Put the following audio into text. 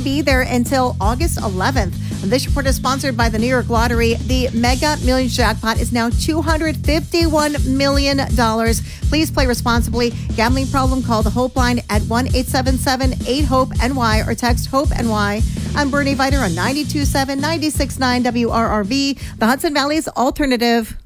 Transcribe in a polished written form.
be there until August 11th. This report is sponsored by the New York Lottery. The Mega Millions jackpot is now $251 million. Please play responsibly. Gambling problem, call the Hope line at 1-877-8-HOPE-NY or text HOPE-NY. I'm Bernie Viter on 92.7, 96.9 WRRV, the Hudson Valley's alternative.